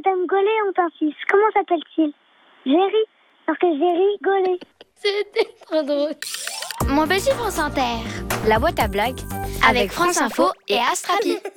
t'aimes gauler on t'insiste. Comment s'appelle-t-il? Jerry, parce que j'ai rigolé. C'était trop drôle. Mon petit France Inter. La boîte à blagues Avec France Info et Astrapi.